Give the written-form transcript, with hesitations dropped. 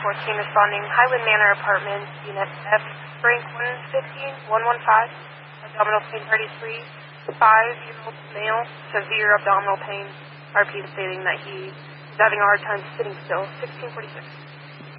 14 responding Highland Manor Apartments, Unit F, Frank 115, abdominal pain 33, 5-year-old male, severe abdominal pain, RP stating that he is having a hard time sitting still, 1646.